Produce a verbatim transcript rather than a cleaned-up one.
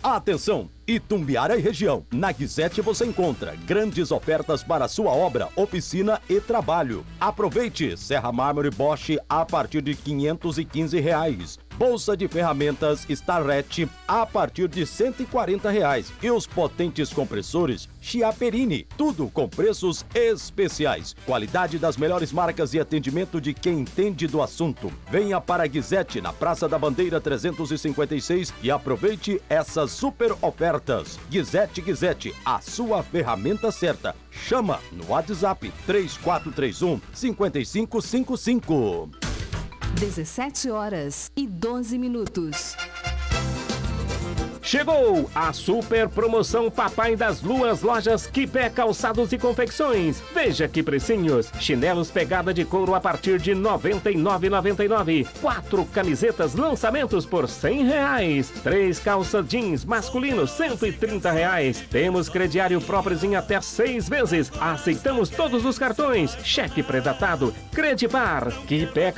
Atenção! Itumbiara e região. Na Guizete você encontra grandes ofertas para sua obra, oficina e trabalho. Aproveite! Serra Mármore Bosch a partir de quinhentos e quinze reais. Bolsa de ferramentas Starrett a partir de cento e quarenta reais. E os potentes compressores Chiaperini, tudo com preços especiais. Qualidade das melhores marcas e atendimento de quem entende do assunto. Venha para a Guizete, na Praça da Bandeira trezentos e cinquenta e seis e aproveite essas super ofertas. Guizete Guizete, a sua ferramenta certa. Chama no WhatsApp três quatro três um, cinco cinco cinco cinco. dezessete horas e doze minutos. Chegou a super promoção Papai das Luas Lojas Quipé Calçados e Confecções. Veja que precinhos. Chinelos pegada de couro a partir de noventa e nove reais e noventa e nove centavos. Quatro camisetas lançamentos por cem reais. Três calças jeans masculinos cento e trinta reais. Temos crediário próprios em até seis vezes. Aceitamos todos os cartões. Cheque predatado. Credipar. Quipé